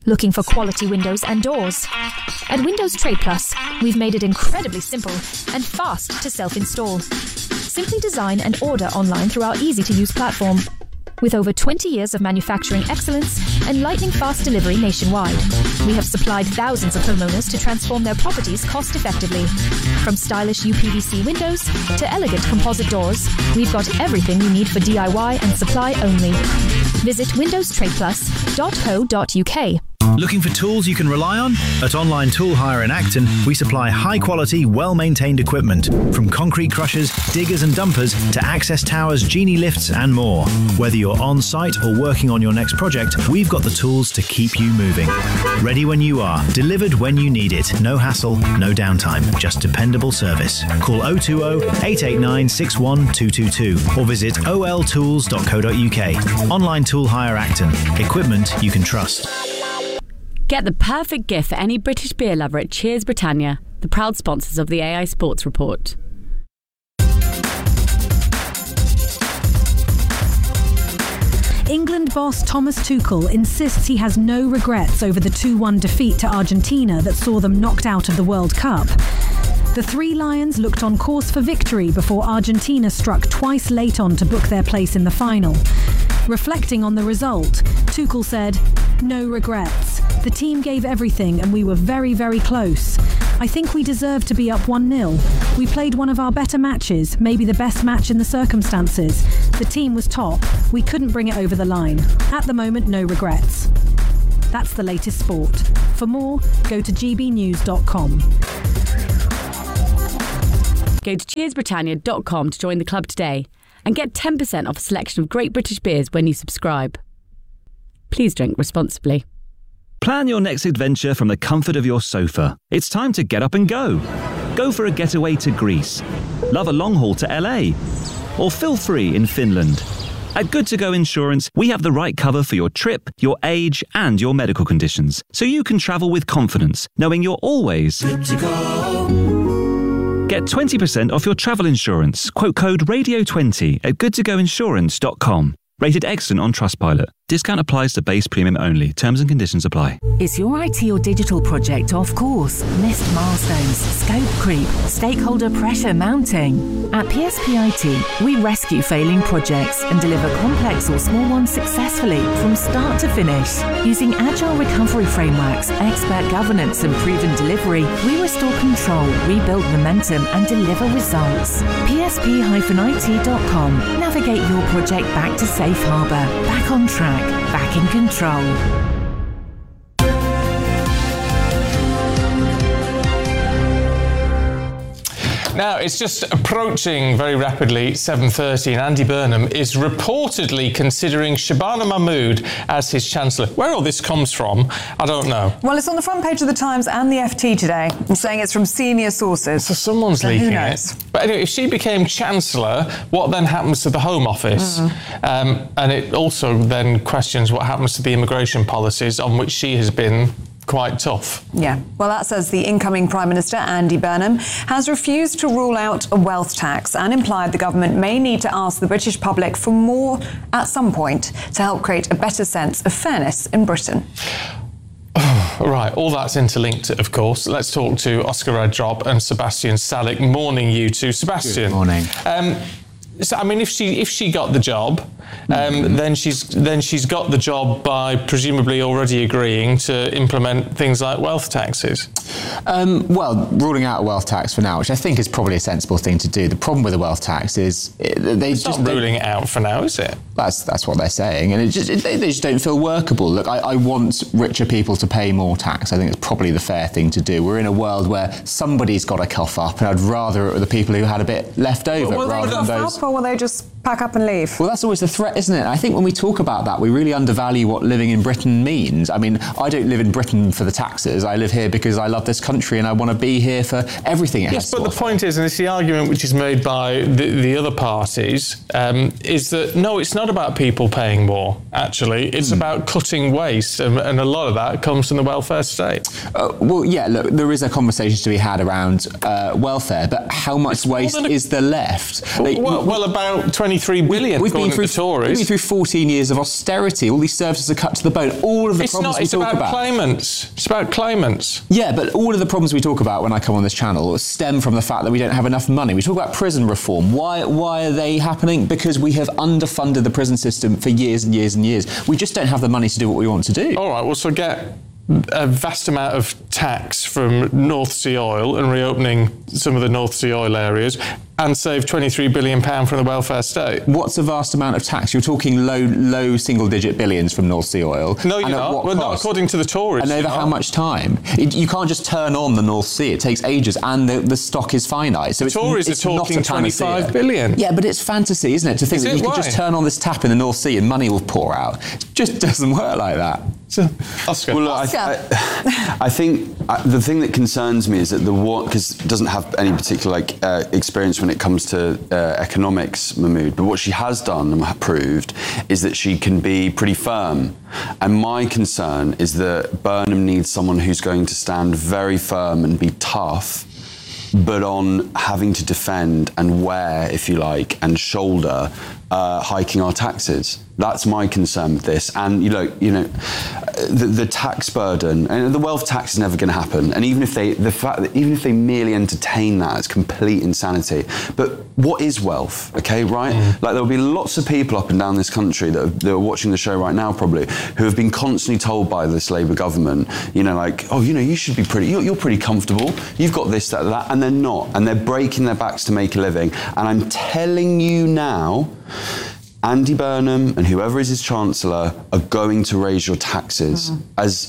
Looking for quality windows and doors? At Windows Trade Plus, we've made it incredibly simple and fast to self-install. Simply design and order online through our easy-to-use platform. With over 20 years of manufacturing excellence and lightning-fast delivery nationwide, we have supplied thousands of homeowners to transform their properties cost-effectively. From stylish UPVC windows to elegant composite doors, we've got everything you need for DIY and supply only. Visit windowstradeplus.co.uk. Looking for tools you can rely on? At Online Tool Hire in Acton, we supply high-quality, well-maintained equipment, from concrete crushers, diggers and dumpers to access towers, genie lifts and more. Whether you're on-site or working on your next project, we've got the tools to keep you moving. Ready when you are, delivered when you need it. No hassle, no downtime, just dependable service. Call 020-889-61222 or visit oltools.co.uk. Online Tool Hire Acton. Equipment you can trust. Get the perfect gift for any British beer lover at Cheers Britannia, the proud sponsors of the AI Sports Report. England boss Thomas Tuchel insists he has no regrets over the 2-1 defeat to Argentina that saw them knocked out of the World Cup. The Three Lions looked on course for victory before Argentina struck twice late on to book their place in the final. Reflecting on the result, Tuchel said, "No regrets. The team gave everything and we were very, very close. I think we deserved to be up 1-0. We played one of our better matches, maybe the best match in the circumstances. The team was top. We couldn't bring it over the line. At the moment, no regrets." That's the latest sport. For more, go to gbnews.com. Go to cheersbritannia.com to join the club today and get 10% off a selection of great British beers when you subscribe. Please drink responsibly. Plan your next adventure from the comfort of your sofa. It's time to get up and go. Go for a getaway to Greece. Love a long haul to LA. Or feel free in Finland. At Good To Go Insurance, we have the right cover for your trip, your age, and your medical conditions, so you can travel with confidence, knowing you're always good to go. Get 20% off your travel insurance. Quote code RADIO20 at goodtogoinsurance.com. Rated excellent on Trustpilot. Discount applies to base premium only. Terms and conditions apply. Is your IT or digital project off course? Missed milestones, scope creep, stakeholder pressure mounting? At PSP IT, we rescue failing projects and deliver complex or small ones successfully from start to finish. Using agile recovery frameworks, expert governance and proven delivery, we restore control, rebuild momentum and deliver results. PSP-IT.com. Navigate your project back to safe harbour, back on track, back in control. Now, it's just approaching very rapidly 7:30 and Andy Burnham is reportedly considering Shabana Mahmood as his Chancellor. Where all this comes from, I don't know. Well, it's on the front page of the Times and the FT today, saying it's from senior sources. So someone's leaking it. But anyway, if she became Chancellor, what then happens to the Home Office? And it also then questions what happens to the immigration policies on which she has been quite tough. Yeah, well, that says the incoming Prime Minister, Andy Burnham, has refused to rule out a wealth tax and implied the government may need to ask the British public for more at some point to help create a better sense of fairness in Britain. Right, all that's interlinked, of course. Let's talk to Oscar Redrop and Sebastian Salick. Morning, you two. Sebastian. Good morning. So, I mean, if she got the job, then she's got the job by presumably already agreeing to implement things like wealth taxes. Well, ruling out a wealth tax for now, which I think is probably a sensible thing to do. The problem with a wealth tax is it's not ruling it out for now, is it? That's what they're saying, and they just don't feel workable. Look, I want richer people to pay more tax. I think it's probably the fair thing to do. We're in a world where somebody's got to cough up, and I'd rather it were the people who had a bit left over rather than those. Or will they just pack up and leave? Well, that's always the threat, isn't it? I think when we talk about that, we really undervalue what living in Britain means. I mean, I don't live in Britain for the taxes. I live here because I love this country and I want to be here for everything it has to offer. Yes, but the point is, and it's the argument which is made by the other parties, is that, no, it's not about people paying more, actually. It's about cutting waste, and a lot of that comes from the welfare state. Well, yeah, look, there is a conversation to be had around welfare, but how much waste is there left? Well, about 20 23 billion, according to the Tories. We've been through 14 years of austerity. All these services are cut to the bone. All of the problems we talk about. Claimants. It's about claimants. Yeah, but all of the problems we talk about when I come on this channel stem from the fact that we don't have enough money. We talk about prison reform. Why are they happening? Because we have underfunded the prison system for years and years and years. We just don't have the money to do what we want to do. All right, well, so get a vast amount of tax from North Sea oil and reopening some of the North Sea oil areas and save £23 billion from the welfare state. What's a vast amount of tax? You're talking low single-digit billions from North Sea oil. No, you're not. Well, not according to the Tories. And over how much time? You can't just turn on the North Sea. It takes ages, and the stock is finite. So the Tories are talking 25 billion. Yeah, but it's fantasy, isn't it? To think that you can just turn on this tap in the North Sea and money will pour out. It just doesn't work like that. Oscar. Well, look, I think the thing that concerns me is that because it doesn't have any particular experience when it comes to economics, Mahmood, but what she has done and proved is that she can be pretty firm. And my concern is that Burnham needs someone who's going to stand very firm and be tough, but on having to defend and wear, if you like, and shoulder hiking our taxes. That's my concern with this. And the tax burden and the wealth tax is never going to happen. And even if they merely entertain that, it's complete insanity. But what is wealth? Okay, right? Like there'll be lots of people up and down this country that are watching the show right now probably who have been constantly told by this Labour government, you should be you're pretty comfortable. You've got this, that, and they're not. And they're breaking their backs to make a living. And I'm telling you now, Andy Burnham and whoever is his Chancellor are going to raise your taxes as,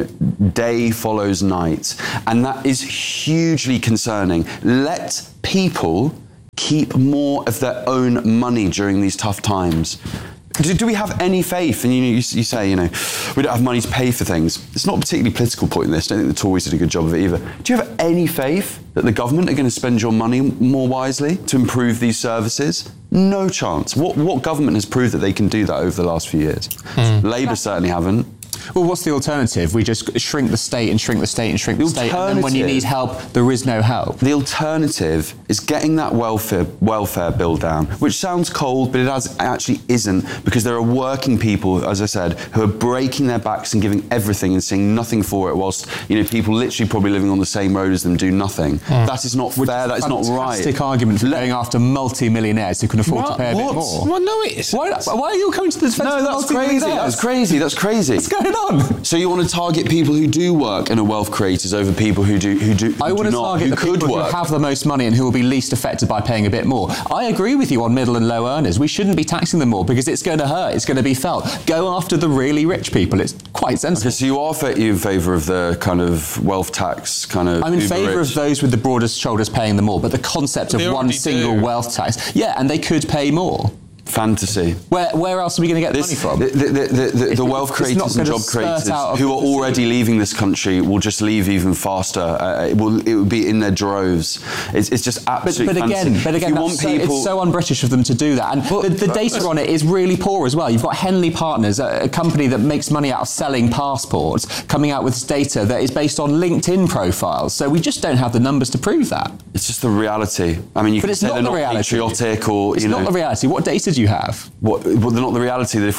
day follows night. And that is hugely concerning. Let people keep more of their own money during these tough times. Do we have any faith? And you say, we don't have money to pay for things. It's not a particularly political point in this. I don't think the Tories did a good job of it either. Do you have any faith that the government are going to spend your money more wisely to improve these services? No chance. What government has proved that they can do that over the last few years? Labour certainly haven't. Well, what's the alternative? We just shrink the state and shrink the state and shrink the state, and then when you need help, there is no help. The alternative is getting that welfare bill down, which sounds cold, but it actually isn't, because there are working people, as I said, who are breaking their backs and giving everything and seeing nothing for it, whilst people literally probably living on the same road as them do nothing. That is not fair. That is not right. Fantastic argument for going after multi-millionaires who can afford to pay a bit more. Well, no, it isn't. Why are you coming to the defence of multi-millionaires? That's crazy. What's going on? So you want to target people who do work and are wealth creators over people who I want to target the people who have the most money and who will be least affected by paying a bit more. I agree with you on middle and low earners. We shouldn't be taxing them more because it's going to hurt. It's going to be felt. Go after the really rich people. It's quite sensible. Okay, so you are in favour of the kind of wealth tax kind of... I'm in favour of those with the broadest shoulders paying them more, but the concept of one single wealth tax... Yeah, and they could pay more. Fantasy. Where else are we going to get the money from? The wealth creators and job creators who are already leaving this country will just leave even faster. It will be in their droves. It's just absolutely fantasy. But again, it's so un-British of them to do that. And the data on it is really poor as well. You've got Henley Partners, a company that makes money out of selling passports, coming out with data that is based on LinkedIn profiles. So we just don't have the numbers to prove that. It's just the reality. I mean, you can say they're not patriotic or... It's not the reality. What data do you have? Well, they're not the reality that if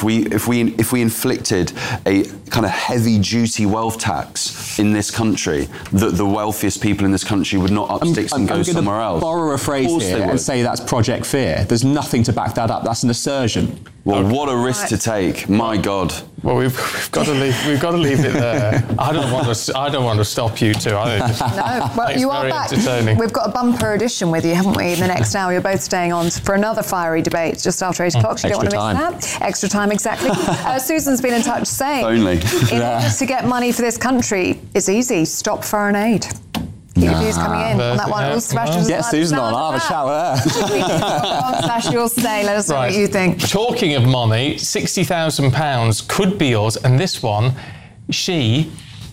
we inflicted a kind of heavy duty wealth tax in this country, that the wealthiest people in this country would not up sticks and go somewhere else. I'm going to borrow a phrase here and say that's Project Fear. There's nothing to back that up. That's an assertion. Well, what a risk to take! My God. Well, we've got to leave it there. I don't want to stop you two. I think no, well, you are back. We've got a bumper edition with you, haven't we? In the next hour, you're both staying on for another fiery debate just after 8 o'clock. So you don't want to miss that. Extra time, exactly. Susan's been in touch saying, only in order to get money for this country, it's easy. Stop foreign aid. Keep your views coming in on that one. Get Susan on. I'll have a chat with her. You'll stay. Let us know what you think. Talking of money, £60,000 could be yours, and this one, she,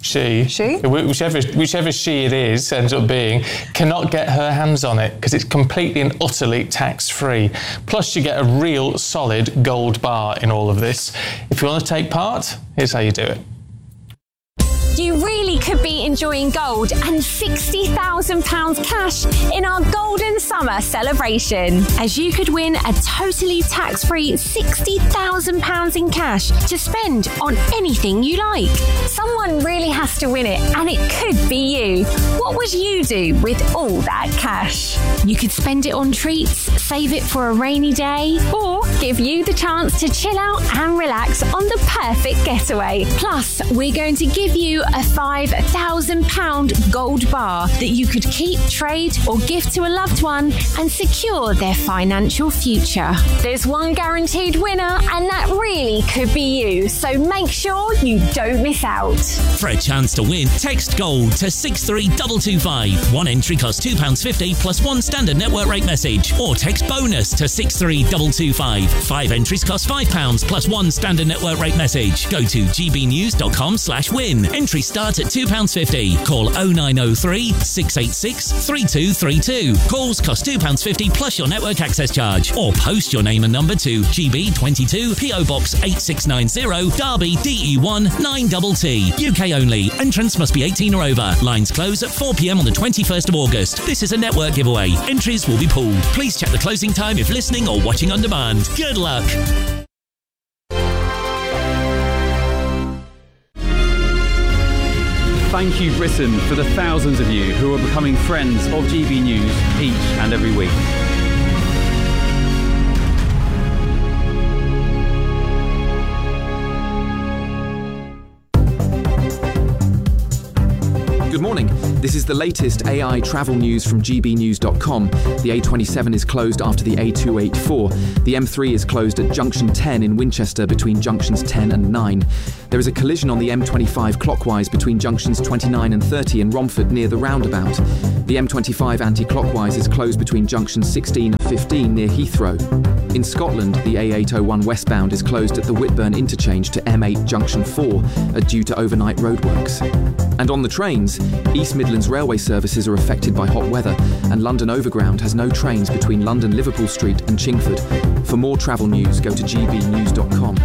whichever she it is ends up being, cannot get her hands on it because it's completely and utterly tax-free. Plus, you get a real solid gold bar in all of this. If you want to take part, here's how you do it. You really could be enjoying gold and £60,000 cash in our Golden Summer celebration, as you could win a totally tax-free £60,000 in cash to spend on anything you like. Someone really has to win it, and it could be you. What would you do with all that cash? You could spend it on treats, save it for a rainy day, or give you the chance to chill out and relax on the perfect getaway. Plus, we're going to give you a £5,000 gold bar that you could keep, trade, or gift to a loved one and secure their financial future. There's one guaranteed winner, and that really could be you, so make sure you don't miss out. For a chance to win, text GOLD to 63225. One entry costs £2.50 plus one standard network rate message, or text BONUS to 63225. 5 entries cost £5 plus one standard network rate message. Go to gbnews.com/win. Entry start at £2.50. Call 0903 686 3232. Calls cost £2.50 plus your network access charge, or post your name and number to GB22 PO Box 8690 Derby DE1 9TT. UK only. Entrance must be 18 or over. Lines close at 4 p.m. on the 21st of August. This is a network giveaway. Entries will be pooled. Please check the closing time if listening or watching on demand. Good luck. Thank you, Britain, for the thousands of you who are becoming friends of GB News each and every week. Good morning. This is the latest AI travel news from gbnews.com. The A27 is closed after the A284. The M3 is closed at junction 10 in Winchester between junctions 10 and 9. There is a collision on the M25 clockwise between junctions 29 and 30 in Romford near the roundabout. The M25 anti-clockwise is closed between junctions 16 and 15 near Heathrow. In Scotland, the A801 westbound is closed at the Whitburn interchange to M8 junction 4 due to overnight roadworks. And on the trains, East Midlands railway services are affected by hot weather, and London Overground has no trains between London Liverpool Street and Chingford. For more travel news, go to gbnews.com.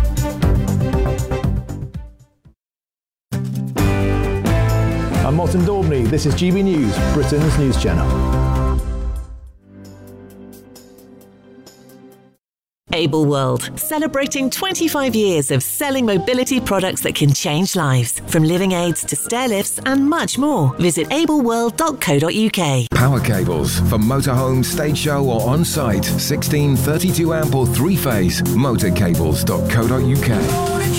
I'm Martin Daubney. This is GB News, Britain's news channel. Able World, celebrating 25 years of selling mobility products that can change lives. From living aids to stair lifts and much more. Visit ableworld.co.uk. Power cables for motorhome, stage show or on-site. 16, 32 amp or 3-phase. Motorcables.co.uk.